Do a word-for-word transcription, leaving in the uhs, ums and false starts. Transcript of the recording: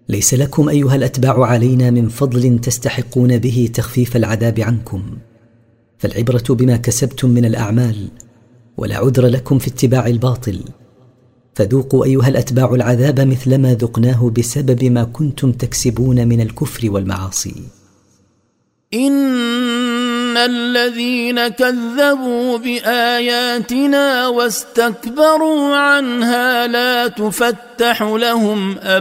ليس لكم أيها الأتباع علينا من فضل تستحقون به تخفيف العذاب عنكم، فالعبرة بما كسبتم من الأعمال، ولا عذر لكم في اتباع الباطل. فذوقوا أيها الأتباع العذاب مثلما ذقناه بسبب ما كنتم تكسبون من الكفر والمعاصي. إن الذين كذبوا بآياتنا واستكبروا عنها لا تفتح لهم أبدا